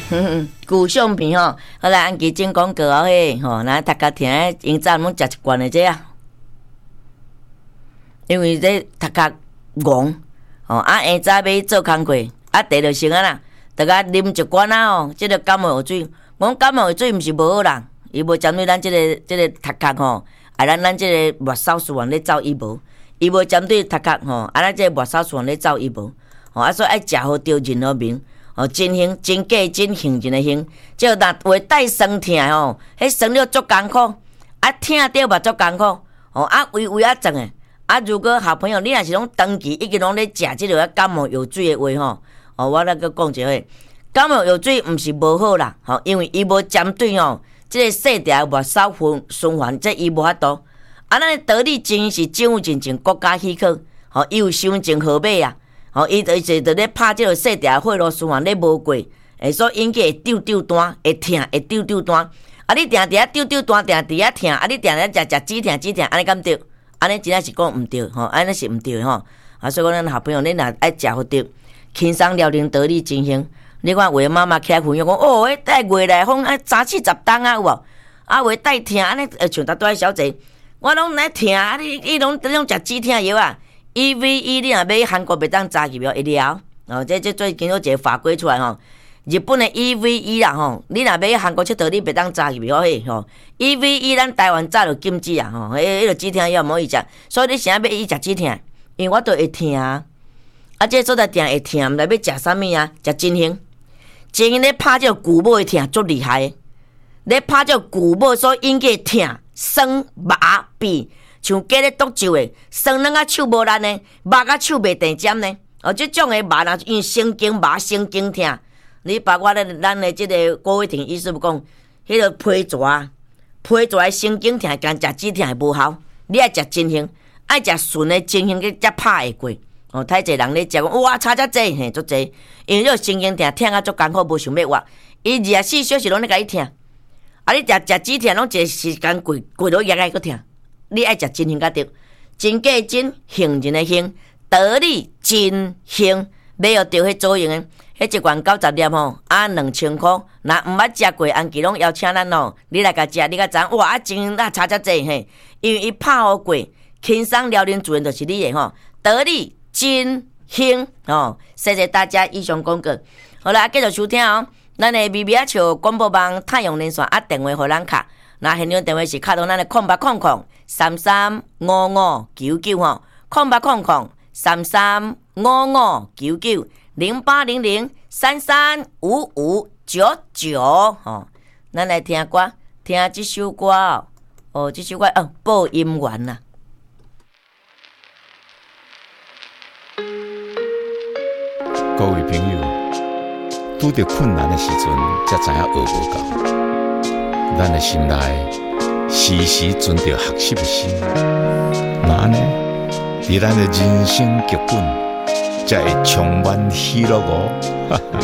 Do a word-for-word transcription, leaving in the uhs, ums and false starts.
旧相片吼，好啦，安记真广告啊嘿，吼，咱大家听，因早拢食一罐的这啊，因为这头壳戆，吼啊，下早要做工课，啊，第就成啊啦，大家啉一罐啊吼，即、这个感冒药水，我感冒药水毋是无好啦，伊无针对咱即、这个即、这个头壳吼，啊，咱咱即个末梢循环咧走伊无，伊无针对头壳吼，啊，咱即个末梢循环咧走伊无，吼啊，所以爱食好着人好面。哦，真香，真假真香，真诶香。即若话带酸痛吼，迄酸了足艰苦，啊，痛着嘛足艰苦。哦，啊，微微啊肿诶。啊，如果好朋友你若是拢长期已经拢咧食即落感冒药水诶话吼，哦，我来个讲一下，感冒药水毋是无好啦，吼，因为伊无针对吼，即个细条末梢循环，即伊无法度。啊，咱得力真是政府真正国家许可，吼，伊有伤情号码啊。吼，伊就就就咧拍即个细条血路循环咧无过，会所引起会丢丢单，会痛，会丢丢单。啊，你定定啊丢丢单，定定啊痛，啊你定定食食止痛止痛，安尼敢对？安尼真正是讲毋对，吼，安尼是毋对吼。啊，所以讲咱好朋友，你若爱食好对，轻松疗龄得力真香。你看为妈妈起来分享讲，哦，迄带月来风啊，三四十担啊有无？啊，为带痛，安尼呃像搭多小姐，我拢来痛，啊你伊拢拢食止痛药啊。E V E 你若买韩国袂当扎入了，一了，哦，这这最近有一个法规出来吼，日本的 E V E 啦吼，你若买韩国佚佗，你袂当扎入了嘿吼。E V E 咱台湾早就禁止啊吼，迄迄个止痛药毋好伊食，所以你现在要伊食止痛，因为我都会痛啊，啊，这所在痛会痛，毋知要食啥物啊？食真香，真香咧拍这骨母的痛足厉害的，咧拍这骨母所引起的痛、酸、麻、痹。像鸡咧剁酒诶，酸软啊手无力呢，麻啊手袂定尖呢。哦，即种诶麻啊，因为神经麻、神经痛。你包括咧，咱诶即个郭伟霆医师讲，迄个皮蛇、皮蛇诶神经痛，干食止痛诶无效。你爱食真香，爱食纯诶真香，去才拍会过。哦，太侪人咧食讲，哇，差遮济，嘿，足济。因为这神经痛，痛啊足艰苦，无想要活。伊二十四小时拢咧甲伊痛，啊，你食食止痛，拢一个时间过过到夜个佫痛。你爱食真香甲对，真假真，杏仁的杏，得力真香，买要着迄左用的，迄一罐九十粒吼，啊两千块。若毋捌食过，安吉拢邀请咱哦，你来甲食，你甲知影，哇，啊真啊差遮济嘿，因为伊拍好过，轻松疗龄主人就是你的吼，得力真香哦，谢谢大家以上广告。好啦，继续收听哦，咱的微微啊笑广播网太阳连线啊电话互咱卡。那现场电话是卡到咱的空八空空三三五五九九吼，空八空空三三五五九九零八零零三三五五九九吼。咱来听歌，听这首歌哦，哦，这首歌哦，播音员呐。 各位朋友，拄着困难的时阵，才知影学无够。咱的心内时时存着学习的心，那呢，伫咱的人生剧本才会充满喜乐哦。